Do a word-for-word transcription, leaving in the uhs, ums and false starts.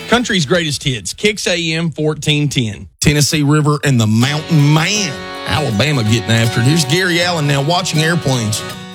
Country's greatest hits, Kicks A M fourteen ten. Tennessee River and the Mountain Man. Alabama getting after it. Here's Gary Allen now watching airplanes.